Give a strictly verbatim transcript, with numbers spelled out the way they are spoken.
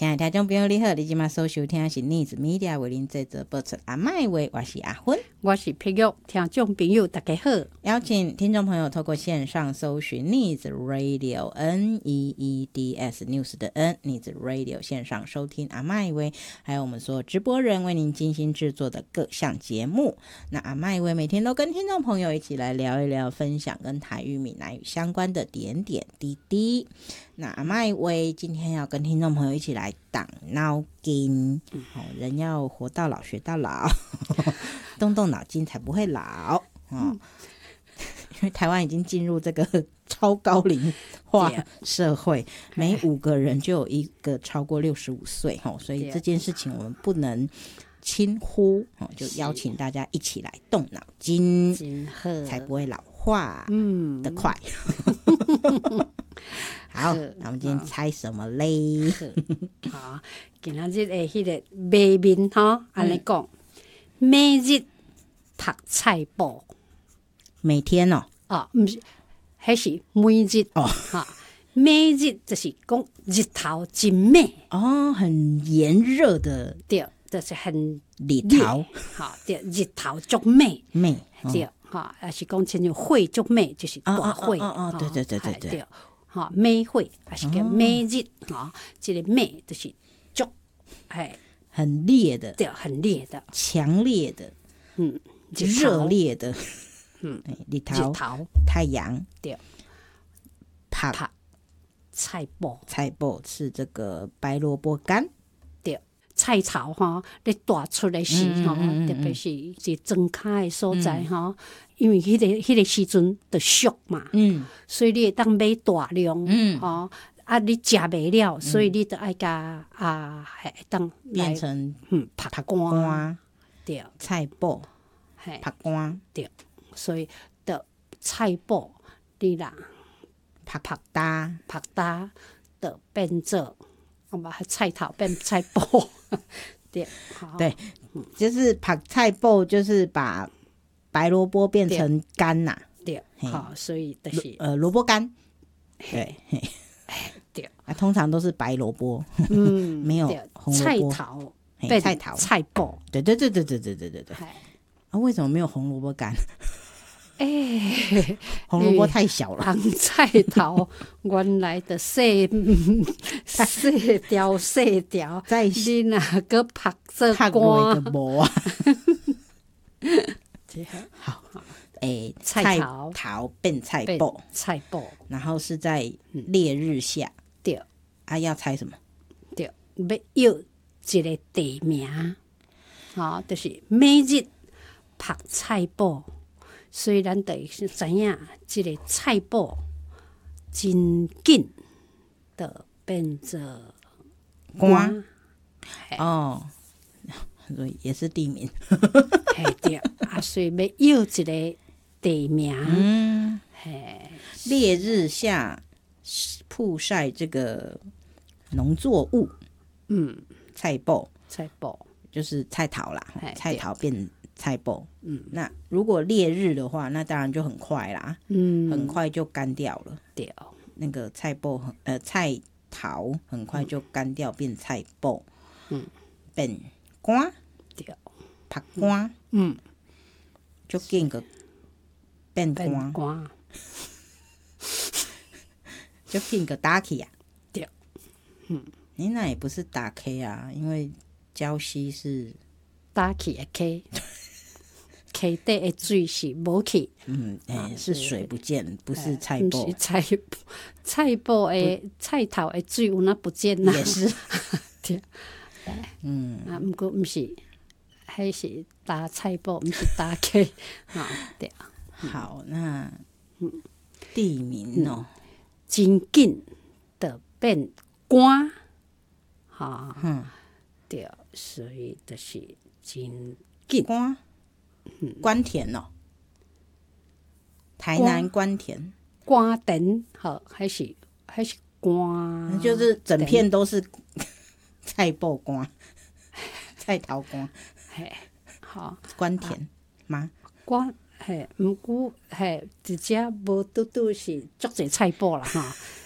亲爱的听众朋友你好，你现在所收听的是 News Media 为您制作播出阿麦话，我是阿芬， 我是佩玉。听众朋友大家好， 邀请听众朋友透过线上搜寻 News Radio N E E D S News 的 N News Radio 线上收听阿麦话，还有我们所有直播人为您精心制作的各项节目。那阿麦话每天都跟听众朋友一起来聊一聊，分享跟台语闽南语相关的点点滴滴。那阿麦话今天要跟听众朋友一起来挡脑筋、哦、人要活到老学到老动动脑筋才不会老、哦、因为台湾已经进入这个超高龄化社会，每五个人就有一个超过六十五岁、哦、所以这件事情我们不能轻忽、哦、就邀请大家一起来动脑筋，才不会老化的快、嗯好，那我们今天猜什么嘞？ 好，今仔日的迄个卖面哈，安尼讲，每日读菜报， 每天哦， 哦，毋是，迄是每日哦，哈，每日就是讲日头真美哦，很炎热的， 对，就是很日头， 好，对，日头足美美， 对，哈，还是讲亲像火足美，就是大火， 哦哦，对对对对对。 哈，美火还是叫美日哈，这个美就是足，哎， 很烈的， 对，很烈的， 强烈的，嗯，热烈的，嗯，日头，太阳， 对， 拍菜脯， 菜脯是这个白萝卜干， 对，菜草哈，你大出来时哈，特别是是庄卡的所在哈。因为迄、那个迄、那个时阵就俗嘛，嗯，所以你会当买大量，嗯，吼、哦，啊，你食袂了，嗯、所以你就爱甲啊，会当变成嗯拍干，对， 菜脯，拍干， 对，所以的菜脯你啦， 拍拍打拍打的变做，我把菜头变菜脯，对， 对，就是拍菜脯，就是把白萝卜变成干呐、啊， 对，好，所以就是呃萝卜干，对， 对， 啊，通常都是白萝卜，嗯，没有红萝卜， 菜头变菜头菜脯， 对对对对对对对对对，啊，为什么没有红萝卜干？哎、欸，红萝卜太小了。 红菜头原来的细细条细条， 再你哪个拍做干的无啊？好，诶、欸，菜头变菜脯， 菜脯， 然后是在烈日下， 对、嗯， 啊，要猜什么？ 对，要要一个地名，好，就是每日拍菜脯，所以咱就是知影，这个菜脯真紧的变做干哦。所以也是地名， 嘿对啊，所以要要一个地名，嗯， 嘿，烈日下曝晒这个农作物，嗯，菜脯， 菜脯就是菜头啦，菜头变菜脯，嗯，那如果烈日的话，那当然就很快啦，嗯，很快就干掉了， 对， 那个菜脯呃菜头很快就干掉变菜脯，嗯，变干。 对， 拍干，嗯，就变个变干，就变个打起啊， 对，嗯， 你那也不是打 K 啊，因为礁溪是打起的 K，K 底的水是无去， 嗯，哎、欸，是水不见，不是菜脯， 是菜菜脯的菜头的水有那不见啦， 也是， 对，嗯，啊，不过不是。还是打菜脯，不是打 K 啊，对啊。 好，那地名哦， 嗯、真紧的变干，哈，嗯，对，所以就是真紧干，关田哦，台南关田， 关田好，还是还是关， 就是整片都是菜脯干，菜头干。 嘿，好， 关田吗？ 关嘿，毋过嘿，直接无拄拄是足侪菜脯啦哈。